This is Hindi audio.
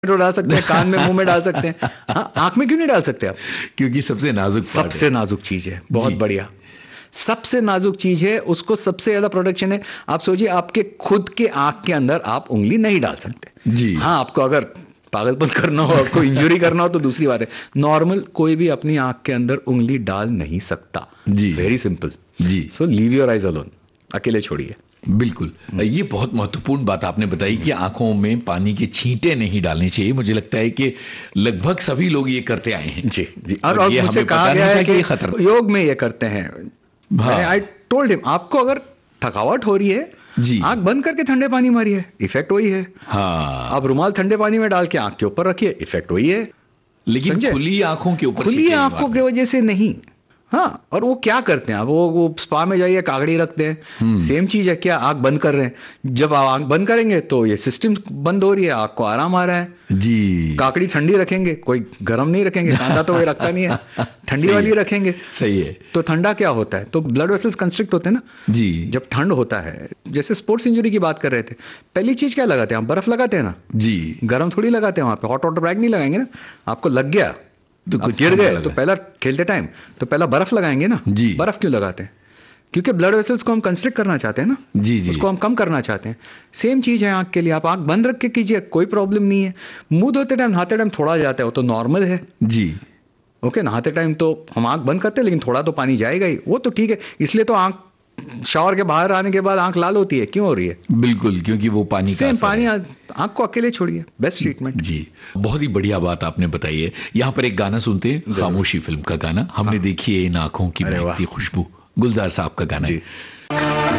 तो डाल सकते हैं, कान में, मुंह में डाल सकते हैं। हाँ, आंख में क्यों नहीं डाल सकते आप? क्योंकि सबसे नाजुक पार्ट सबसे है। नाजुक चीज है, बहुत जी। बढ़िया। सबसे नाजुक चीज है, उसको सबसे ज्यादा प्रोटेक्शन है। आप सोचिए, आपके खुद के आंख के अंदर आप उंगली नहीं डाल सकते। जी। हाँ, आपको अगर पागलपन करना हो, आपको इंजरी करना हो तो दूसरी बात है। नॉर्मल कोई भी अपनी आंख के अंदर उंगली डाल नहीं सकता। जी। Very simple. Ji. So leave your eyes alone, अकेले छोड़िए। बिल्कुल, ये बहुत महत्वपूर्ण बात आपने बताई कि आंखों में पानी के छींटे नहीं डालने चाहिए। मुझे लगता है कि लगभग सभी लोग ये करते आए हैं। जी जी। और ये मुझसे हमें कहा पता गया नहीं है था कि ये कि खतरनाक। योग में ये करते हैं। मैंने आई टोल्ड हिम, आपको अगर थकावट हो रही है, जी। आंख बंद करके ठंडे पानी मारिए, इफेक्ट वही है। हाँ, आप रुमाल ठंडे पानी में डाल के आंख के ऊपर रखिए, इफेक्ट वही है। लेकिन समझे? खुली आंखों के ऊपर खुली छींटे नहीं आंखों की मारने। वजह से नहीं। हाँ, और वो क्या करते हैं, आप वो स्पा में जाइए, कागड़ी रखते हैं। सेम चीज है, क्या आंख बंद कर रहे हैं? जब आप आंख बंद करेंगे तो ये सिस्टम बंद हो रही है, आंख को आराम आ रहा है। जी। काकड़ी ठंडी रखेंगे, कोई गर्म नहीं रखेंगे, कांदा तो कोई रखता नहीं है, ठंडी सही वाली है। रखेंगे। सही है। तो ठंडा क्या होता है, तो ब्लड वेसल्स कंस्ट्रिक्ट होते हैं ना। जी। जब ठंड होता है, जैसे स्पोर्ट्स इंजरी की बात कर रहे थे, पहली चीज क्या लगाते हैं आप? बर्फ लगाते हैं ना। जी। गर्म थोड़ी लगाते हैं वहां पे, हॉट वाटर बैग नहीं लगाएंगे ना। आपको लग गया तो आप कुछ गिर ठंडा गए लगा। तो पहला खेलते टाइम तो पहला बर्फ लगाएंगे ना। जी। बर्फ क्यों लगाते हैं? क्योंकि ब्लड वेसल्स को हम कंस्ट्रिक्ट करना चाहते हैं ना। जी जी। उसको हम कम करना चाहते हैं। सेम चीज है आंख के लिए, आप आंख बंद रख के कीजिए, कोई प्रॉब्लम नहीं है। मुंह धोते टाइम, नहाते टाइम थोड़ा जाता है, वो तो नॉर्मल है। जी। ओके, नहाते टाइम तो हम आंख बंद करते हैं, लेकिन थोड़ा तो पानी जाएगा ही, वो तो ठीक है। इसलिए तो आंख, शावर के बाहर आने के बाद आंख लाल होती है, क्यों हो रही है? बिल्कुल, क्योंकि वो पानी का सेम असर पानी, है। आंख को अकेले छोड़िए, बेस्ट ट्रीटमेंट। जी, बहुत ही बढ़िया बात आपने बताई है। यहाँ पर एक गाना सुनते हैं, खामोशी फिल्म का गाना। हमने देखी है इन आंखों की अरे वाह। महकती खुशबू, गुलजार साहब का गाना है। जी।